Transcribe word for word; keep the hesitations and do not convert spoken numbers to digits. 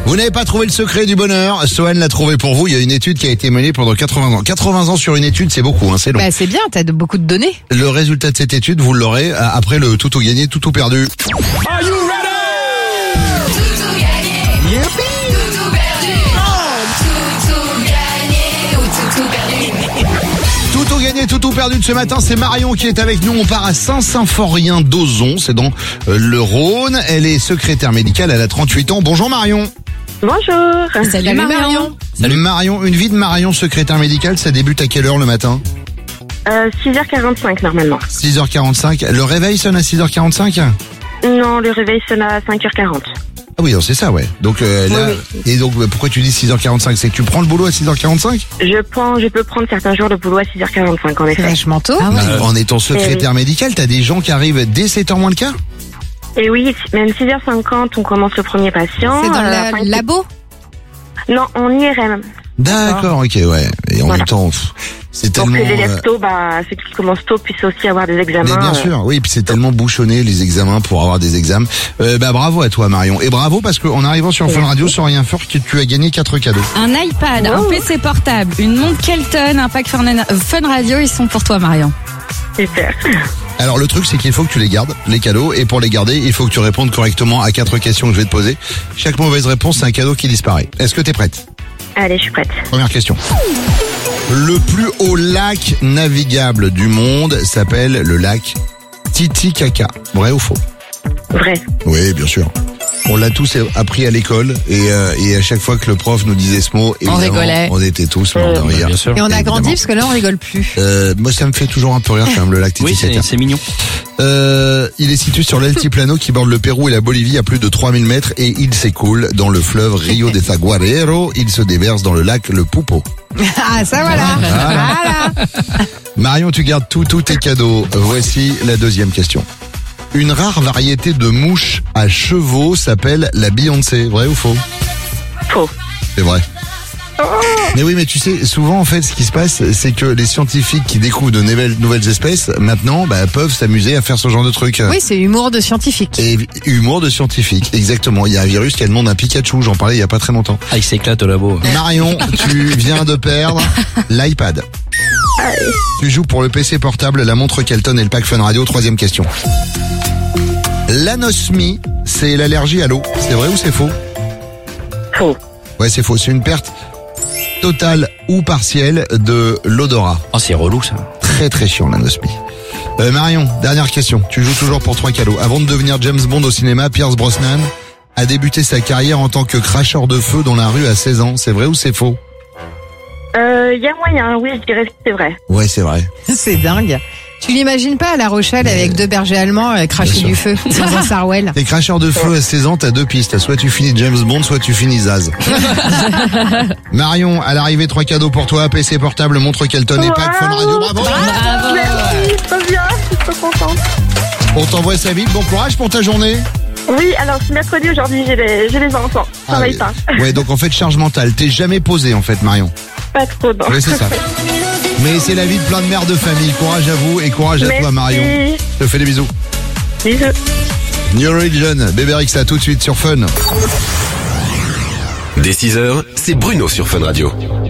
Vous n'avez pas trouvé le secret du bonheur. Sohan l'a trouvé pour vous. Il y a une étude qui a été menée pendant quatre-vingts ans. quatre-vingts ans sur une étude, c'est beaucoup, hein, c'est long. Bah, c'est bien, t'as de, beaucoup de données. Le résultat de cette étude, vous l'aurez après le tout ou gagné, tout ou perdu. Are you ready? Tout ou gagné. Youpi. Tout ou perdu. Tout ou gagné ou tout ou perdu. Tout ou gagné, tout ou perdu de ce matin, c'est Marion qui est avec nous. On part à Saint-Symphorien d'Ozon, c'est dans euh, le Rhône. Elle est secrétaire médicale, elle a trente-huit ans. Bonjour Marion. Bonjour. Salut, Salut Marion. Salut Marion, une vie de Marion, secrétaire médicale, ça débute à quelle heure le matin? Euh, six heures quarante-cinq normalement. six heures quarante-cinq. Le réveil sonne à six heures quarante-cinq? Non, le réveil sonne à cinq heures quarante. Ah oui, non, c'est ça, ouais. Donc euh, là, Oui, et donc pourquoi tu dis six heures quarante-cinq? C'est que tu prends le boulot à six heures quarante-cinq? Je prends, je peux prendre certains jours de boulot à six heures quarante-cinq en C'est effet. vachement tôt. Ah ouais. Mais en étant secrétaire médical, t'as des gens qui arrivent dès sept heures moins le quart? Et oui, même six heures cinquante, on commence le premier patient. C'est dans Euh, le enfin, labo. Non, en I R M. D'accord, ok, ouais. Et en Voilà. même temps, pff, c'est Pour tellement... que les élèves euh, tôt, bah, ceux qui commencent tôt puissent aussi avoir des Mais examens. bien euh, sûr, oui, puis c'est tellement bouchonné les examens pour avoir des examens. Euh, bah bravo à toi Marion. Et bravo parce qu'en arrivant sur Fun Radio sans rien faire, que tu as gagné quatre cadeaux. Un iPad, un Oh. P C portable, une montre Kelton, un pack Fun euh, Fun Radio, ils sont pour toi Marion. Super. Alors le truc c'est qu'il faut que tu les gardes, les cadeaux, et pour les garder, il faut que tu répondes correctement à quatre questions que je vais te poser. Chaque mauvaise réponse, c'est un cadeau qui disparaît. Est-ce que t'es prête? Allez, je suis prête. Première question. Le plus haut lac navigable du monde s'appelle le lac Titicaca. Vrai ou faux? Vrai. Oui, bien sûr. On l'a tous appris à l'école et, euh, et à chaque fois que le prof nous disait ce mot, évidemment, rigolait. on était tous morts de rire. Bien sûr. Et on a Évidemment. grandi parce que là, on rigole plus. Euh, moi, ça me fait toujours un peu rire quand même le lac Oui, Titicaca. c'est c'est mignon. Euh, il est situé sur l'altiplano qui borde le Pérou et la Bolivie à plus de trois mille mètres et il s'écoule dans le fleuve Rio de Zaguarero. Il se déverse dans le lac Le Pupo. Ah, ça voilà. Voilà. Marion, tu gardes tous tous tes cadeaux. Voici la deuxième question. Une rare variété de mouche à chevaux s'appelle la Beyoncé. Vrai ou faux? Faux. C'est vrai. Mais oui, mais tu sais, souvent en fait, ce qui se passe, c'est que les scientifiques qui découvrent de nouvelles, nouvelles espèces, maintenant, bah, peuvent s'amuser à faire ce genre de trucs. Oui, c'est humour de scientifique. Et humour de scientifique, exactement. Il y a un virus qui a le nom d'un Pikachu, j'en parlais il y a pas très longtemps. Ah, il s'éclate au labo. Marion, tu viens de perdre l'iPad. Tu joues pour le P C portable, la montre Kelton et le pack Fun Radio. Troisième question. L'anosmie, c'est l'allergie à l'eau. C'est vrai ou c'est faux? Faux. Ouais, c'est faux. C'est une perte totale ou partielle de l'odorat. Oh, c'est relou ça. Très très chiant l'anosmie. Euh, Marion, dernière question. Tu joues toujours pour trois cadeaux. Avant de devenir James Bond au cinéma, Pierce Brosnan a débuté sa carrière en tant que cracheur de feu dans la rue à seize ans. C'est vrai ou c'est faux? Euh, y a moyen, oui, je dirais que c'est vrai. Ouais, c'est vrai. C'est dingue. Tu l'imagines pas à La Rochelle avec deux bergers allemands euh, cracher Bien du feu dans un Sarwell. T'es cracheur de feu à seize ans, t'as deux pistes. Soit tu finis James Bond, soit tu finis Zaz. Marion, à l'arrivée, trois cadeaux pour toi. P C portable, montre Kelton et pack Fun Radio. Bravo! Merci, trop bien, je suis trop contente. On t'envoie ça vite. Bon courage pour ta journée. Oui, alors c'est mercredi aujourd'hui, j'ai les, j'ai les enfants. Ça va oui. pas. Ouais, donc en fait, charge mentale. T'es jamais posé en fait, Marion. Pas trop, non. Oui, c'est ça. Mais c'est la vie de plein de mères de famille. Courage à vous et courage à Merci. toi, Marion. Je te fais des bisous. Bisous. New Religion, Bébé Rexha, tout de suite sur Fun. Dès six heures, c'est Bruno sur Fun Radio.